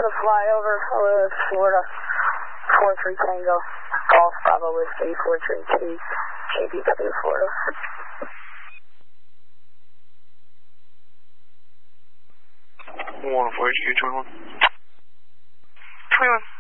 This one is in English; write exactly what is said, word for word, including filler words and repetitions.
to fly over hello, Florida, four three Tango, Golf Bravo Whiskey, four three two, J B W, Florida. one four H Q twenty-one. twenty-one.